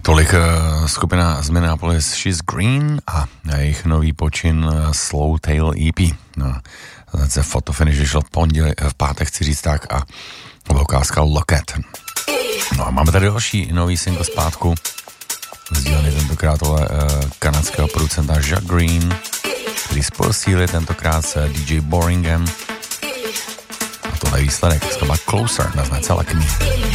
Tolik skupina z Minneapolis She's Green a jejich nový počin Slow Tail EP. No, se Photofinish vyšel v pátek, chci říct tak, a vokálska Locket. No a máme tady další nový single zpátku, sdílený tentokrát kanadského producenta Jack Green, který spojil síly tentokrát s DJ Boringem. A tohle je výsledek, to má Closer, na znace Like Me.